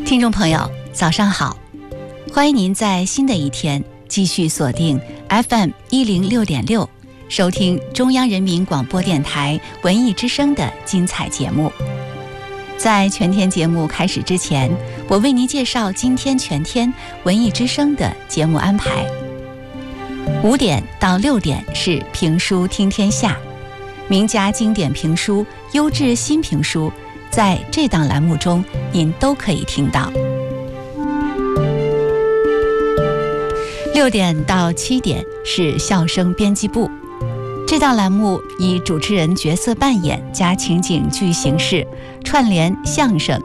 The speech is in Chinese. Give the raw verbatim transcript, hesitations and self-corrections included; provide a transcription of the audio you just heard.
听众朋友，早上好！欢迎您在新的一天继续锁定 F M 一零六点六，收听中央人民广播电台文艺之声的精彩节目。在全天节目开始之前，我为您介绍今天全天文艺之声的节目安排。五点到六点是评书听天下，名家经典评书、优质新评书，在这档栏目中您都可以听到。六点到七点是笑声编辑部，这档栏目以主持人角色扮演加情景剧形式串联相声、